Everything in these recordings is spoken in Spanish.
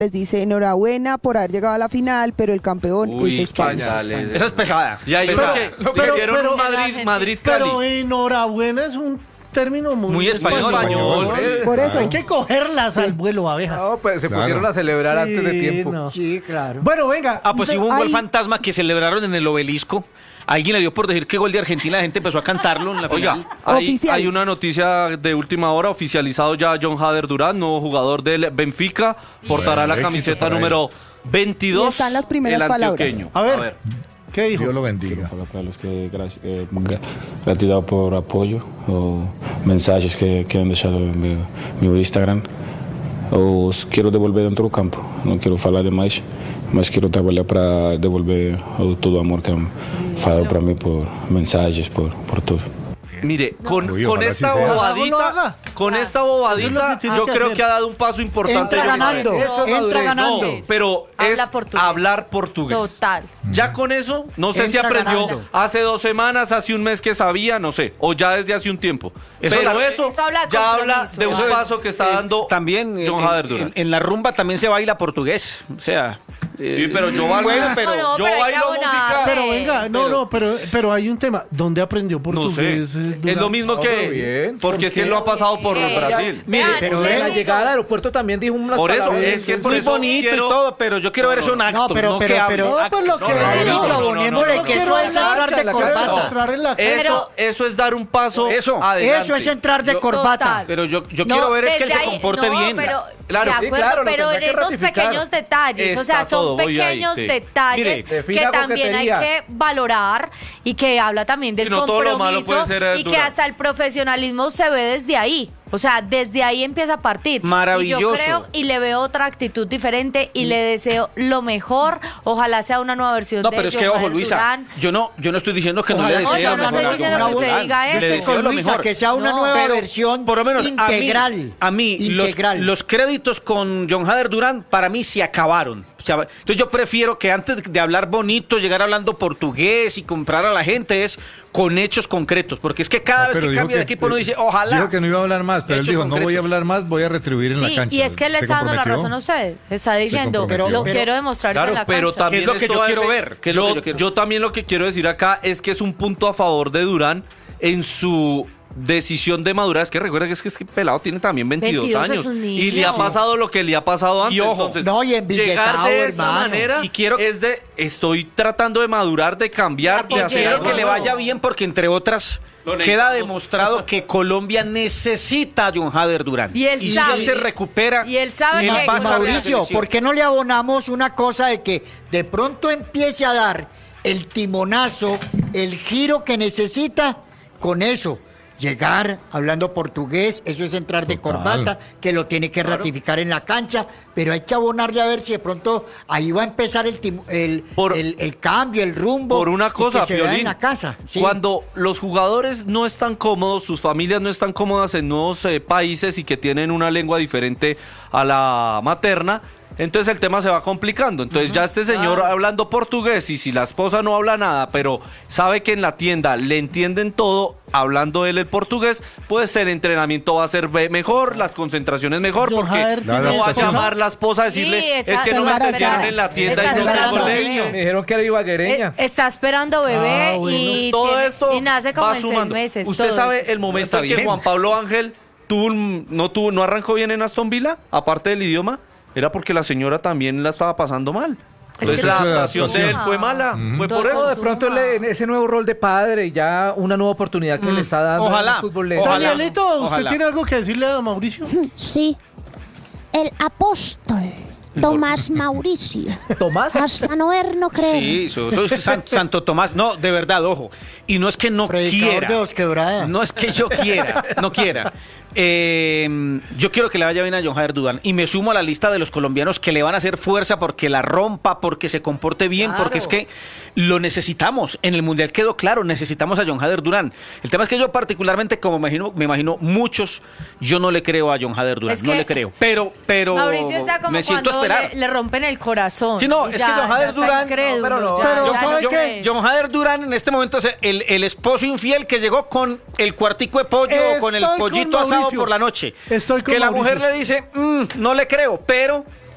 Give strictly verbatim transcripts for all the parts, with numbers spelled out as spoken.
les dice enhorabuena por haber llegado a la final, pero el campeón Uy, es España. pañales. Esa es pesada. Y ahí pesada. creo que Pero- le hicieron pero- un Madrid, Madrid Cali. Pero enhorabuena es un término muy, Muy español. Español. Por eso. Hay que cogerlas al vuelo, abejas. No, pues se Claro. pusieron a celebrar Sí, antes de tiempo. no. Sí, claro. Bueno, venga. Ah, pues de- hubo un gol Ahí- fantasma que celebraron en el Obelisco. Alguien le dio por decir que gol de Argentina, la gente empezó a cantarlo en la Oiga, final. hay, Oficial. hay una noticia de última hora, oficializado ya John Hader Durán, nuevo jugador del Benfica, portará Bueno, la éxito camiseta para número veintidós. Y están las primeras el palabras. antioqueño. A ver, ¿qué dijo? Dios lo bendiga. Falar para los que gra- eh, gra- gratidão por apoio, ou mensagens que, que han deixado no meu, meu Instagram. Os quero devolver dentro do campo, não quero falar demais, mas quero trabalhar para devolver o- todo o amor que han falado para mim por mensagens, por, por tudo. Mire, con, Uy, con ojalá esta así sea. No lo bobadita, haga. con esta Eso es lo bobadita, que tiene yo que creo hacer. que ha dado un paso importante. Entra John Hader. ganando, Eso es entra madurez. ganando. No, pero Habla es portugués. hablar portugués. Total. Ya con eso, no sé si Entra aprendió ganando. hace dos semanas, hace un mes que sabía, no sé, o ya desde hace un tiempo. Eso Pero habla- eso, Eso habla de ya habla compromiso. de un Eso es- paso que está Eh, dando también eh, John en, Hader Durán. en- en la rumba también se baila portugués. O sea. eh, Sí, pero yo bailo- Bueno, pero. No, no, yo pero hay que bailo música. abonarle. Pero venga, no, Pero- no, pero, pero hay un tema. ¿Dónde aprendió No portugués? sé, eh, es Durán? lo mismo No, pero que, bien, porque es que él lo ha pasado por Eh, Brasil. Mire, Vean, pero les él- A la digo, llegada al aeropuerto también dijo unas Por eso, palabras. es que es por muy eso bonito quiero- y todo, pero yo quiero ver eso en acto. No, pero- no pero- que hable. pero- No, pues lo que... Mauricio, no, no, abonémosle no, no, que no, eso no, es no, entrar no, de no, corbata. mostrar en la cara. Eso, eso es dar un paso Eso, adelante. Eso es entrar de Yo- corbata. Total. Pero yo, yo No, quiero ver es que él desde se ahí- comporte no, bien. Pero, Claro. de Sí, acuerdo, claro, lo pero en tendrá que esos ratificar. pequeños detalles, o sea, Está todo, son voy ahí, pequeños sí. detalles Mire, que defina también hay coquetería. que valorar y que habla también del Sí, no todo lo malo compromiso puede ser, eh, y que Durán. hasta el profesionalismo se ve desde ahí. O sea, desde ahí empieza a partir. Maravilloso. Y yo creo y le veo otra actitud diferente y le deseo lo mejor. Ojalá sea una nueva versión No, de pero es que, John ojo, Hader Luisa, Durán. yo no, yo no estoy diciendo que Ojalá no le sea deseo No, yo no lo estoy mejor a diciendo John que usted Hader diga Durán. eso. Le Estoy deseo con lo Luisa, mejor. que sea una No, nueva Pero, versión por lo menos integral. A mí, a mí los, integral. los créditos con John Hader Durán para mí se acabaron. O sea, entonces yo prefiero que antes de hablar bonito, llegar hablando portugués y comprar a la gente es con hechos concretos, porque es que cada No, vez pero que dijo cambia de que- equipo uno dice, ojalá. Dijo que no iba a hablar más, pero él Hechos dijo, no voy a concretos. hablar más, voy a retribuir en la Sí, cancha. y es que le Se está dando la comprometió. razón a usted. Está diciendo, comprometió. lo Pero- quiero demostrar Claro, en la pero cancha. también ¿Qué es lo que esto yo hace- quiero ver? ¿Qué es lo yo, que yo quiero? yo también lo que quiero decir acá es que es un punto a favor de Durán en su decisión de madurar. Es que recuerda que es que este pelado tiene también veintidós, veintidós es años un niño. y le ha pasado lo que le ha pasado antes. Y ojo, Entonces, no, y embilletado, llegar de esta hermano. manera Y quiero- es de estoy tratando de madurar, de cambiar, de Apoyé. hacer Quiero algo que le nuevo. vaya bien porque, entre otras, Lo queda necesitamos. demostrado que Colombia necesita a John Hader Durán. Y él si sabe. él se recupera, Y él sabe él que- va a Y estar en la Mauricio, selección. ¿por qué no le abonamos una cosa de que de pronto empiece a dar el timonazo, el giro que necesita con eso? Llegar hablando portugués, eso es entrar de Total. corbata, que lo tiene que ratificar en la cancha, pero hay que abonarle a ver si de pronto ahí va a empezar el, tim- el, Por- el, el cambio, el rumbo. Por una y cosa, que se vea Piolín, en la casa. Sí. cuando los jugadores no están cómodos, sus familias no están cómodas en nuevos eh, países y que tienen una lengua diferente a la materna, entonces el tema se va complicando. Entonces ya este señor claro. hablando portugués y si la esposa no habla nada, pero sabe que en la tienda le entienden todo, hablando él el portugués, pues el entrenamiento va a ser be- mejor, las concentraciones mejor, John porque Hader tiene no va a esposa. llamar la esposa a decirle, Sí, es está- que no me está entendieron embarazada. en la tienda Está y no tengo embarazada. leche. Me dijeron que era ibaguereña. Eh, Está esperando bebé Ah, bueno. y, Todo tiene- esto y nace como va en seis sumando. meses. ¿Usted todo sabe eso. el momento Está en que bien. Juan Pablo Ángel tuvo un- no tuvo, no arrancó bien en Aston Villa, aparte del idioma? Era porque la señora también la estaba pasando mal. Entonces que la eso de adaptación de él adaptación. fue mala, Ujú. fue por Todo eso. No, de pronto le- en ese nuevo rol de padre y ya una nueva oportunidad que le está dando Ojalá, en el fútbol. le- ojalá. Danielito, ¿usted Ojalá. tiene algo que decirle a Mauricio? Sí, el apóstol Tomás Mauricio. Tomás. Hasta no ver, no creer. Sí, eso, eso es San- Santo Tomás. No, de verdad, ojo. Y no es que no Predicador quiera. de Bosque Dorada. No es que yo quiera, no quiera. Eh, yo quiero que le vaya bien a John Hader Durán y me sumo a la lista de los colombianos que le van a hacer fuerza porque la rompa, porque se comporte bien, Claro. porque es que lo necesitamos. En el Mundial quedó claro, necesitamos a John Hader Durán. El tema es que yo particularmente, como me imagino, me imagino muchos, yo no le creo a John Hader Durán, Es no que le creo. Pero, pero Mauricio está como me siento a cuando esperar. le, le rompen el corazón. Sí, no, Y es ya- que John ya Hader está Durán- incrédulo, No, pero no, ya- pero ya ¿sabe no qué? cree. John Hader Durán en este momento es el, el esposo infiel que llegó con el cuartico de pollo o con el Estoy con pollito asado Mauricio. por la noche. Estoy con que la Mauricio. mujer le dice, "Mm, no le creo, pero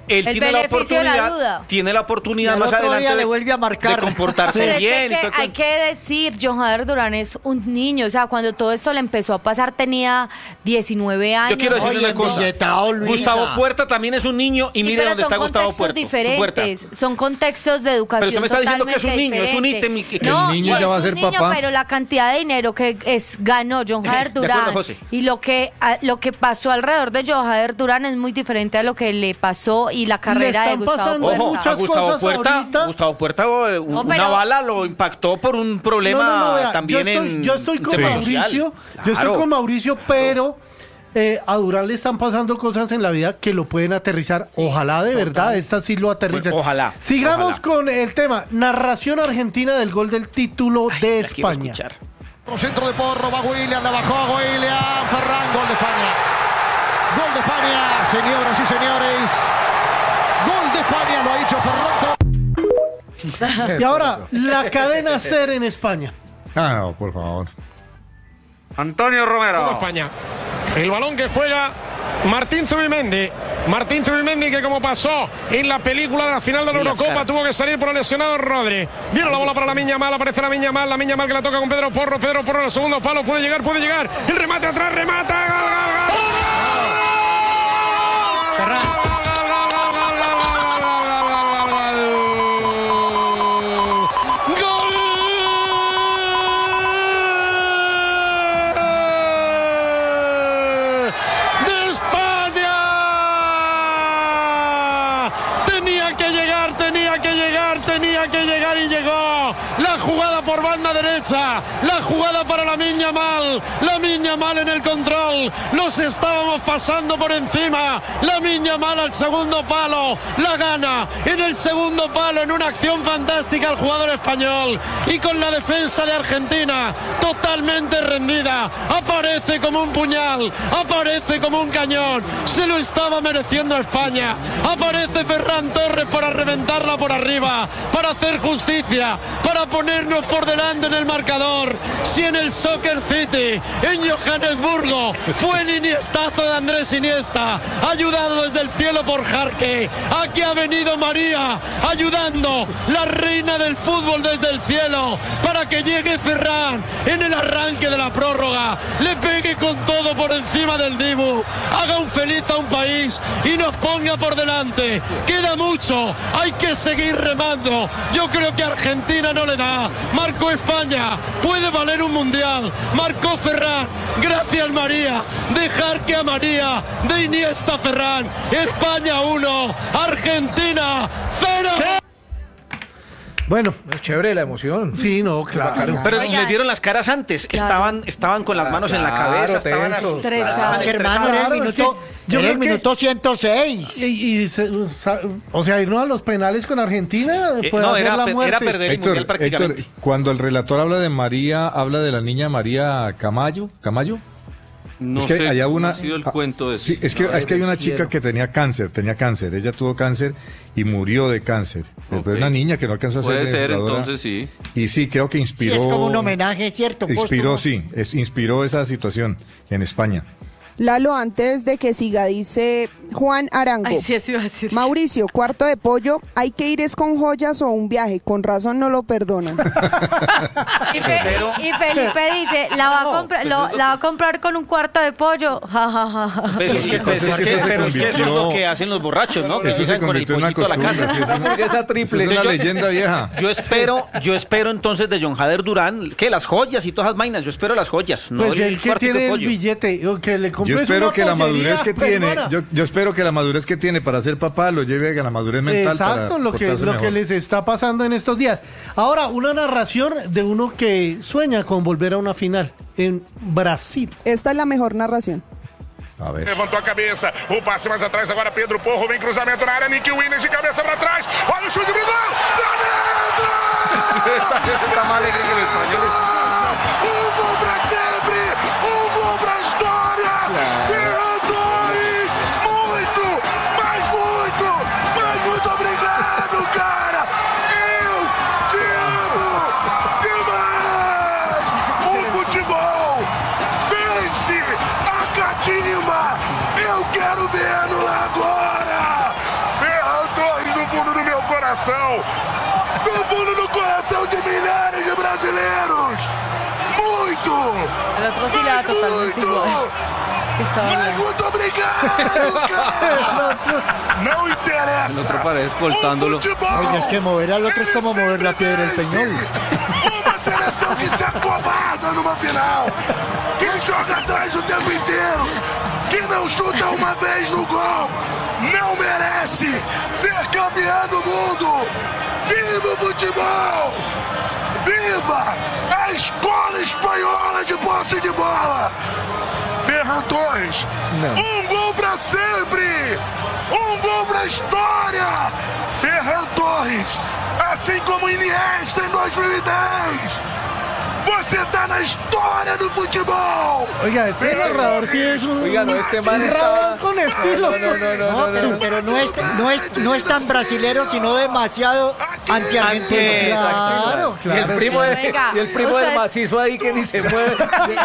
él El tiene la beneficio de la oportunidad, duda. tiene la Y oportunidad al más otro adelante día de, le vuelve a marcar. de comportarse Pero es que bien. hay y que, todo el hay cuento. que decir, John Jader Durán es un niño, o sea, cuando todo esto le empezó a pasar tenía diecinueve años. Yo quiero decirle Oye, una cosa. billetao, Luisa. Gustavo Puerta también es un niño y Sí, mire pero dónde son está Gustavo contextos Puerta. Puerta. diferentes, son contextos de educación. Pero usted me está diciendo que es un totalmente niño, es un diferente. ítem y que- No, el niño y ya va a es ser un niño, papá. pero la cantidad de dinero que es, ganó John Jader De acuerdo, Durán José. y lo que a- lo que pasó alrededor de John Jader Durán es muy diferente a lo que le pasó y la carrera de están Gustavo pasando Puerta. Ojo, a muchas Gustavo cosas Puerta, ahorita. Gustavo Puerta, eh, un- No, una pero- bala lo impactó por un problema No, no, no, vea, también yo estoy, en yo estoy en con tema Mauricio, social. yo estoy Claro. con Mauricio, pero eh, a Durán le están pasando cosas en la vida que lo pueden aterrizar. Ojalá de verdad, esta sí lo aterricen. Pues, ojalá, Sigamos ojalá. con el tema, narración argentina del gol del título de La quiero España. escuchar. Centro de Porro, va William, la bajó William, Ferran, gol de España. Gol de España, señoras y señores. Gol de España, lo ha hecho Ferran. Y ahora, la cadena SER en España. Ah, no, por favor. Antonio Romero. España. El balón que juega Martín Zubimendi. Martín Zubimendi que como pasó en la película de la final de la Y las Eurocopa caras. tuvo que salir por el lesionado Rodri. Viene la bola para la Miña Mal, aparece la Miña Mal, la Miña Mal que la toca con Pedro Porro, Pedro Porro en el segundo palo, puede llegar, puede llegar. El remate atrás, remata, gol, gol, gol. ¡De España! Tenía que llegar, tenía que llegar, tenía que llegar y llegó. La jugada por banda derecha, la jugada para la Miña Mal, la Miña Mal en el control. Nos estábamos pasando por encima. La Miña Mal al segundo palo, la gana en el segundo palo en una acción fantástica el jugador español y con la defensa de Argentina totalmente rendida. Aparece como un puñal, aparece como un cañón. Se lo estaba mereciendo España. Aparece Ferran Torres para reventarla por arriba, para hacer justicia, para ponernos por delante en el marcador. Si en el Soccer City, en Johannesburgo, fue el iniestazo de Andrés Iniesta, ayudado desde el cielo por Jarque. Aquí ha venido María, ayudando, la reina del fútbol desde el cielo, para que llegue Ferran en el arranque de la prórroga, le pegue con todo por encima del Dibu, haga un feliz a un país y nos ponga por delante. Queda mucho, hay que seguir remando. Yo creo que Argentina no le da. Marcó España, puede valer un mundial. Marcó Ferran, gracias María. Dejar que a María, de Iniesta a Ferran. España uno, Argentina cero. Bueno, Es chévere la emoción. sí, no, claro. Pero Oigan. le vieron las caras antes. Claro. Estaban, estaban con las manos en la Claro, cabeza, estaban tensos. Estresados. estaban Hermano, era el Claro, es minuto, que yo era el creo que- minuto ciento seis. Y, y se- sa- o sea, irnos a los penales con Argentina Eh, puede no, hacer era, la pe- muerte. era perder el mundial Héctor, prácticamente. Héctor, cuando el relator habla de María, habla de la niña María Camayo, Camayo. No es que sé allá cómo una, ha sido el ah, cuento de eso. sí, es que, es que hay una chica que tenía cáncer, tenía cáncer, ella tuvo cáncer y murió de cáncer. Pero Ok. es una niña que no alcanzó a ser Puede ser, jugadora. entonces sí. Y sí, creo que Sí, inspiró. es como un homenaje, ¿cierto? Inspiró, Póstumo. sí, es, inspiró esa situación en España. Lalo, antes de que siga, dice Juan Arango. Ay, sí, eso iba a decir. Mauricio, cuarto de pollo, ¿hay que ir es con joyas o un viaje? Con razón no lo perdonan. Y, Fe- y Felipe dice, la va, a comprar, lo- la va a comprar con un cuarto de pollo. Ja, ja, ja, ja. Pues, Sí, pues, pues, es es que que, se pero es que eso es lo convirtió- que hacen los borrachos, ¿no? Que Eso se llegan con el convirtió en una pollito a la costumbre. casa. sí, es una- Hamburguesa eso triple. es una Yo- leyenda vieja. Yo espero, yo espero entonces de John Jader Durán, que las joyas y todas las vainas, yo espero las joyas, no Pues el que cuartico de tiene el pollo. billete, o que le Yo compres espero una que la pollería madurez que tiene, peruana. yo, yo espero que la madurez que tiene para ser papá lo lleve a la madurez mental. Exacto, para lo que, portarse lo que mejor. les está pasando en estos días. Ahora, una narración de uno que sueña con volver a una final en Brasil. Esta es la mejor narración. A ver. Levantou a cabeça, o passe mais atrás agora Pedro Porro, vem cruzamento na área, Nick Williams de cabeça para trás, olha o chute pro gol, pra dentro! Está más alegre que los españoles. Um gol pra sempre, um gol pra história, Ferran Torres, muito, mas muito, mas muito obrigado, cara, eu te amo demais, o futebol vence a catimba, eu quero vê-lo agora, coração, no fundo do coração de milhares de brasileiros. Muito! El otro sí le da totalmente igual. Mas muito obrigado, cara! Não interessa. El otro parece escoltándolo. Oye, es que mover al otro es como mover la piedra del Peñol. Uma seleção que se acobarda numa final. Que joga atrás o tempo inteiro. Que não chuta uma vez no gol. Não merece ser campeão do mundo. Viva o futebol! Viva a escola espanhola de posse de bola! Ferran Torres, um gol pra sempre! Um gol pra história! Ferran Torres, assim como Iniesta em dois mil e dez! Você tá na história do futebol! Oiga, este narrador sí es un... Oiga, no, este man narrador está... con estilo. No, no, no, no, No, no, pero, no. pero no, es, no, es, no es tan brasilero, sino demasiado anti-argentino. Anti- exacto, Claro, Y el claro. primo, de- Venga, y el primo del ustedes- macizo ahí que ni se mueve.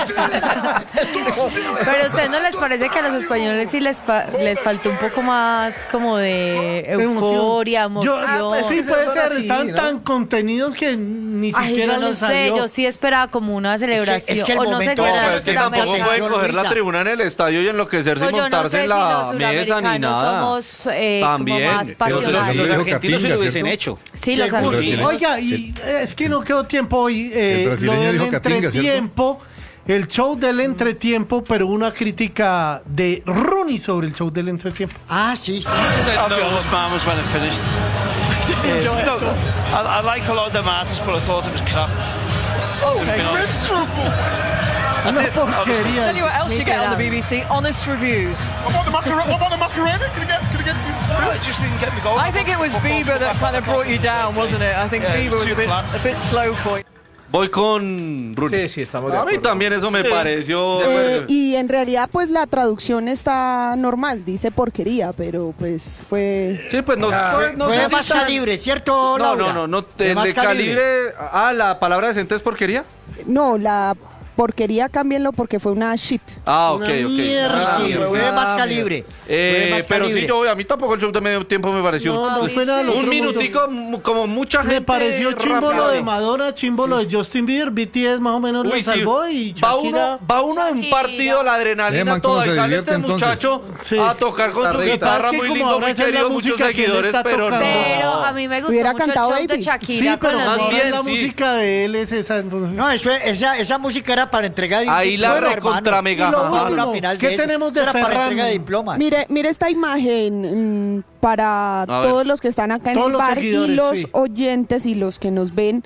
Pero a ustedes no les parece que a los españoles sí les, pa- les faltó un poco más como de euforia, Yo- emoción? ah, pues sí, puede son ser. así, Están ¿no? tan contenidos que ni Ay, siquiera yo no les sé, salió. yo sí esperaba como una celebración. es que el o no sé momento- si No, era pero los es que tampoco suramericanos. pueden coger la Luisa. tribuna en el estadio y enloquecerse O y yo no montarse sé en si la los mesa ni suramericanos nada. somos eh, También, como más pero Pero Los, se lo pasionales. los dijo argentinos se Catinga, lo hubiesen ¿cierto? hecho. Sí, los Seguro. argentinos. Oiga, y eh, es que no quedó tiempo hoy. eh, El lo brasileño del dijo Catinga, ¿cierto? entretiempo, el show del entretiempo, pero una crítica de Rooney sobre el show del entretiempo. Ah, sí, sí. I'll be honest, man, was when it finished. Didn't enjoy it at all. I, I like a lot of the matters, but I thought it was crap. So miserable. Una porquería. Tell you what else you get on the B B C, honest reviews. What about the Macarena? What about the Macarena? Can you get, can you get to... No, it just didn't get me going. I think it was Bieber that kind of brought you down, wasn't it? I think Yeah, it Bieber was was a too bit, flat. a bit slow for you. Voy con Rooney. Sí, sí, estamos de A mí acuerdo. también eso me pareció. Eh, y en realidad pues la traducción está normal, dice porquería, pero pues fue... Sí, pues no, Ah, pues, no Fue sé de si más tan- calibre, ¿cierto, No, Laura? no, no, no. De El más de calibre. Ah, la palabra decente es porquería. No, la porquería cámbienlo porque fue una shit. Ah, ok, Una ok. mierda. Sí, sí, Ah, fue de más Ah, calibre. Eh, Fue de más pero calibre. sí, yo, a mí tampoco el show de medio tiempo me pareció. No, no Ay, fue nada del sí. otro un mundo. minutico, m- como mucha gente. Me pareció chimbo rápido. lo de Madonna, chimbo lo de Justin Bieber, B T S más o menos Uy, lo sí. salvó y Va Shakira... uno, va uno en un Shakira. partido, la adrenalina Eman, toda, ¿cómo y se sale divierte, este muchacho Sí. a tocar con su Guitarrita. guitarra, Es que muy como lindo, ahora muy esa es la querido, muchos música que él seguidores, está pero tocando. no. Pero a mí me gustó Hubiera mucho cantado el show de Baby. Shakira Sí, pero con más los no bien, es la sí. música de él, es esa. Entonces... No, eso, es- esa, esa música era para entrega de Ahí la diplomas, recontra hermano. mega Y lo mamá. último, Una final ¿qué de eso. tenemos de Eso era para Ferran? entrega de diplomas. Mire, mire esta imagen mm, para A ver. todos los que están acá en Todos el los bar seguidores, y los sí. oyentes y los que nos ven.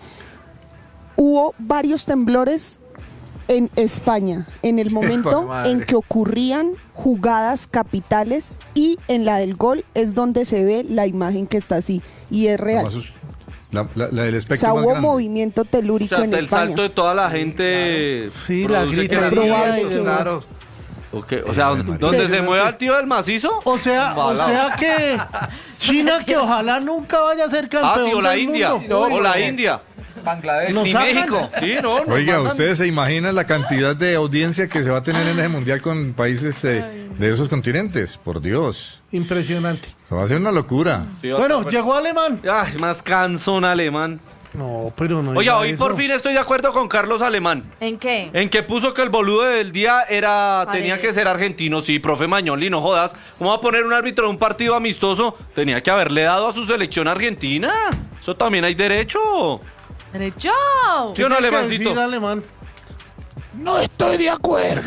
Hubo varios temblores en España en el momento Madre. en que ocurrían jugadas capitales y en la del gol es donde se ve la imagen que está así y es real. La, la, la del O espectro sea, más hubo grande. movimiento O telúrico sea, en el España. salto de toda la gente. Sí, la produce que gritería probable y que- demás. Claro. Ok, o sea, Sí, donde sí. se mueva el tío del macizo. O sea, o Balao. sea que China, que ojalá nunca vaya a ser campeón Ah, sí, o la del India. mundo. o la India. Bangladesh. Nos Ni sacan. México. Sí, no, nos Oiga, mandan. ¿ustedes se imaginan la cantidad de audiencia que se va a tener en ese mundial con países eh, de esos continentes? Por Dios. Impresionante. Eso va a ser una locura. Sí, Bueno, otra- llegó Alemán. Ay, más cansón alemán. No, pero no. Oiga, diga hoy eso. por fin estoy de acuerdo con Carlos Alemán. ¿En qué? En que puso que el boludo del día era ¿Cuál tenía es? que ser argentino, sí, profe Mañoli, no jodas. ¿Cómo va a poner un árbitro de un partido amistoso? Tenía que haberle dado a su selección argentina. Eso también hay derecho. Derecho. ¿Sí o no, ¿Qué tiene que Alemancito? decir, alemán? No estoy de acuerdo.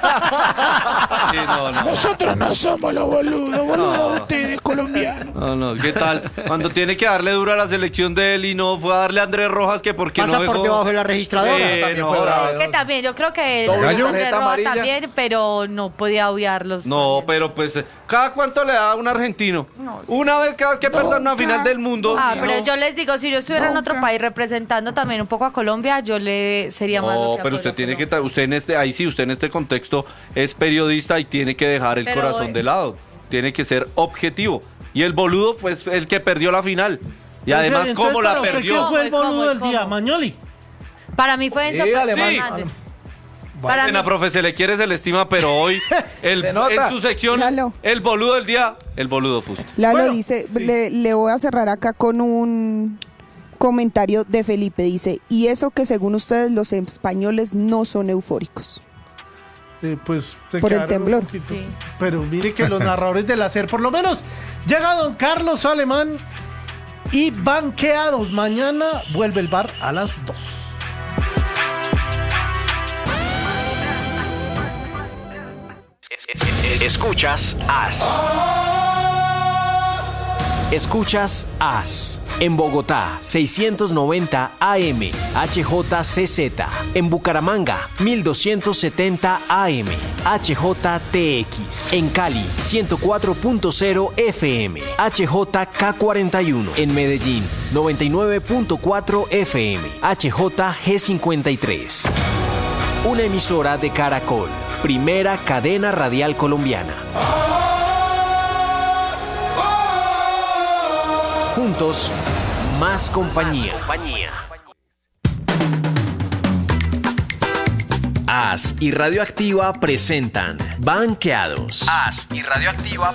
Sí, no, no. Nosotros no somos los boludos, boludos No. ustedes colombianos. No, no, ¿qué tal? Cuando tiene que darle duro a la selección de él y no fue a darle a Andrés Rojas que porque Pasa no por dejó- debajo de la registradora. Eh, También no fue jodas. bravo. Es que también, yo creo que Doble Andrés tarjeta Roa amarilla. también, pero no podía obviarlos. No, pero pues, ¿cada cuánto le da a un argentino? No, sí. Una vez cada vez que perdan una final del mundo. Ah, y pero no. yo les digo, si yo estuviera en otro país representando también un poco a Colombia, yo le sería más. No, lo que pero apoyo usted a tiene que, Colombia. ta- usted en este, ahí sí, usted en este contexto es periodista y tiene que dejar el Pero, corazón eh, de lado. Tiene que ser objetivo. Y el boludo fue el que perdió la final. Y además, Entonces, ¿cómo la ¿para usted perdió? ¿Quién fue el ¿Cómo, boludo del cómo? día? Mañoli. Para mí fue Enzo Sí, Pérez alemán. Fernández. Para Pena, mí- profe, se le quiere, se le estima, pero hoy el, Se nota. en su sección, Lalo. el boludo del día, el boludo Fusto. Lalo Bueno, dice, le, le voy a cerrar acá con un comentario de Felipe. Dice, y eso que según ustedes los españoles no son eufóricos. Eh, pues se Por el quedaron un temblor. poquito. Pero mire que los narradores del hacer, por lo menos, llega don Carlos Alemán y banqueados. Mañana vuelve el bar a las dos. Escuchas As. Escuchas As. En Bogotá, seiscientos noventa A M, H J C Z. En Bucaramanga, mil doscientos setenta A M, H J T X. En Cali, ciento cuatro punto cero F M, H J K cuarenta y uno. En Medellín, noventa y nueve punto cuatro F M, H J G cincuenta y tres. Una emisora de Caracol, primera cadena radial colombiana. Juntos, más compañía. As y Radioactiva presentan Banqueados. As y Radioactiva